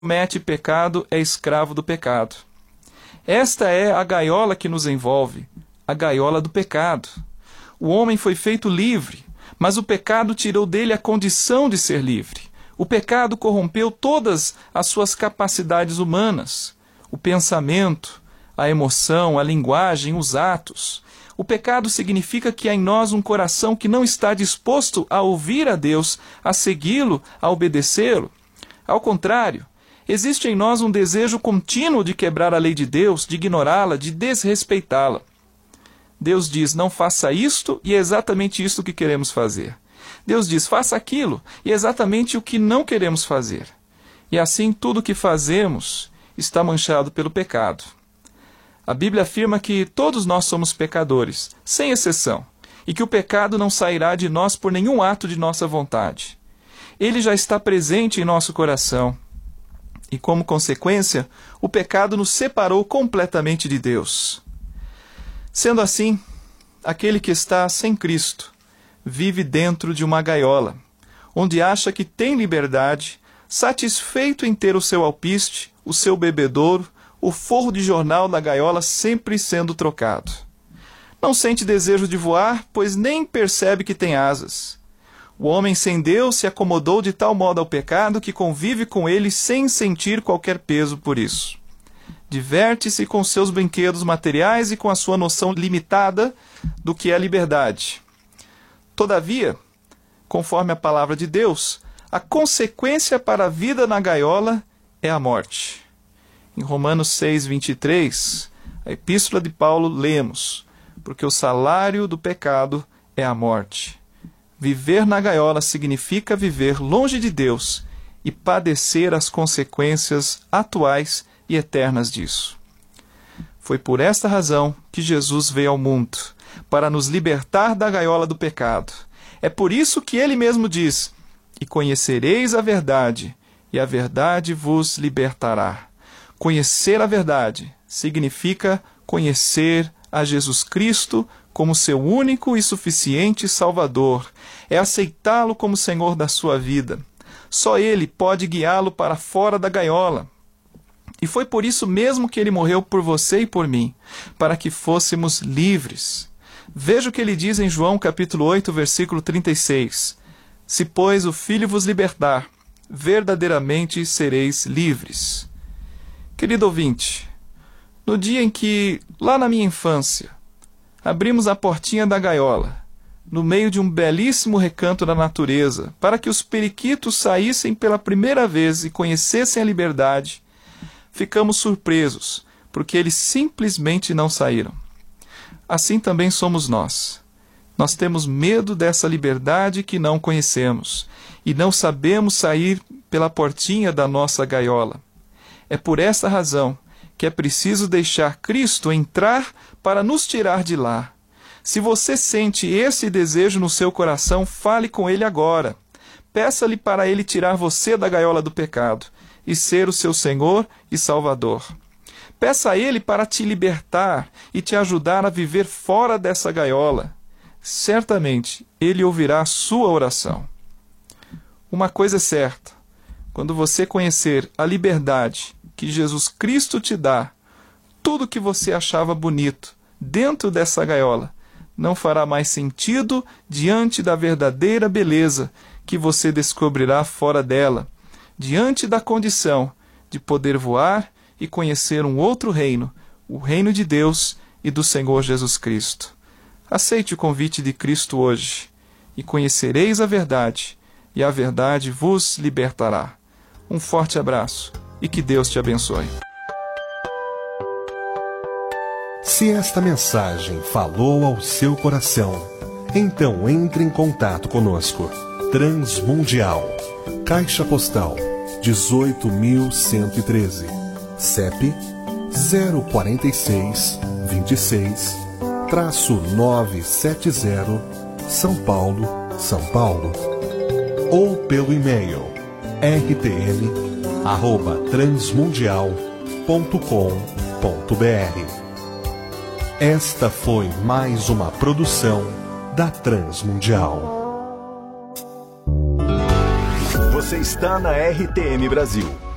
comete pecado é escravo do pecado. Esta é a gaiola que nos envolve, a gaiola do pecado. O homem foi feito livre, mas o pecado tirou dele a condição de ser livre. O pecado corrompeu todas as suas capacidades humanas, o pensamento, a emoção, a linguagem, os atos. O pecado significa que há em nós um coração que não está disposto a ouvir a Deus, a segui-lo, a obedecê-lo. Ao contrário, existe em nós um desejo contínuo de quebrar a lei de Deus, de ignorá-la, de desrespeitá-la. Deus diz, não faça isto, e é exatamente isso que queremos fazer. Deus diz, faça aquilo, e é exatamente o que não queremos fazer. E assim tudo o que fazemos está manchado pelo pecado. A Bíblia afirma que todos nós somos pecadores, sem exceção, e que o pecado não sairá de nós por nenhum ato de nossa vontade. Ele já está presente em nosso coração. E como consequência, o pecado nos separou completamente de Deus. Sendo assim, aquele que está sem Cristo vive dentro de uma gaiola, onde acha que tem liberdade, satisfeito em ter o seu alpiste, o seu bebedouro, o forro de jornal da gaiola sempre sendo trocado. Não sente desejo de voar, pois nem percebe que tem asas. O homem sem Deus se acomodou de tal modo ao pecado que convive com ele sem sentir qualquer peso por isso. Diverte-se com seus brinquedos materiais e com a sua noção limitada do que é liberdade. Todavia, conforme a palavra de Deus, a consequência para a vida na gaiola é a morte. Em Romanos 6:23, a epístola de Paulo, lemos, porque o salário do pecado é a morte. Viver na gaiola significa viver longe de Deus e padecer as consequências atuais e eternas disso. Foi por esta razão que Jesus veio ao mundo, para nos libertar da gaiola do pecado. É por isso que ele mesmo diz, e conhecereis a verdade, e a verdade vos libertará. Conhecer a verdade significa conhecer a Jesus Cristo como seu único e suficiente Salvador. É aceitá-lo como Senhor da sua vida. Só Ele pode guiá-lo para fora da gaiola. E foi por isso mesmo que Ele morreu por você e por mim, para que fôssemos livres. Veja o que Ele diz em João capítulo 8, versículo 36. Se, pois, o Filho vos libertar, verdadeiramente sereis livres. Querido ouvinte, no dia em que, lá na minha infância, abrimos a portinha da gaiola, no meio de um belíssimo recanto da natureza, para que os periquitos saíssem pela primeira vez e conhecessem a liberdade, ficamos surpresos, porque eles simplesmente não saíram. Assim também somos nós. Nós temos medo dessa liberdade que não conhecemos, e não sabemos sair pela portinha da nossa gaiola. É por essa razão que é preciso deixar Cristo entrar para nos tirar de lá. Se você sente esse desejo no seu coração, fale com Ele agora. Peça-lhe para Ele tirar você da gaiola do pecado e ser o seu Senhor e Salvador. Peça a Ele para te libertar e te ajudar a viver fora dessa gaiola. Certamente, Ele ouvirá a sua oração. Uma coisa é certa, quando você conhecer a liberdade que Jesus Cristo te dá, tudo que você achava bonito dentro dessa gaiola não fará mais sentido diante da verdadeira beleza que você descobrirá fora dela, diante da condição de poder voar e conhecer um outro reino, o reino de Deus e do Senhor Jesus Cristo. Aceite o convite de Cristo hoje, e conhecereis a verdade, e a verdade vos libertará. Um forte abraço. E que Deus te abençoe. Se esta mensagem falou ao seu coração, então entre em contato conosco. Transmundial, Caixa Postal 18.113, CEP 04626-970, São Paulo, São Paulo. Ou pelo e-mail rtm@transmundial.com.br. Esta foi mais uma produção da Transmundial. Você está na RTM Brasil.